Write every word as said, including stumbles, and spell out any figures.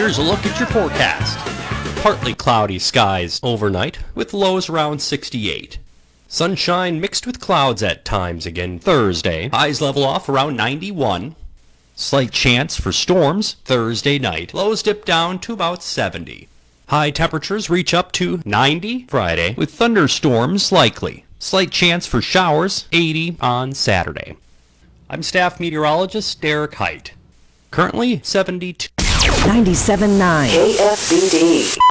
Here's a look at your forecast. Partly cloudy skies overnight with lows around sixty-eight. Sunshine mixed with clouds at times again Thursday. Highs level off around ninety-one. Slight chance for storms Thursday night. Lows dip down to about seventy. High temperatures reach up to ninety Friday with thunderstorms likely. Slight chance for showers eighty on Saturday. I'm staff meteorologist Derek Height. Currently seventy-two. ninety-seven point nine K F B D.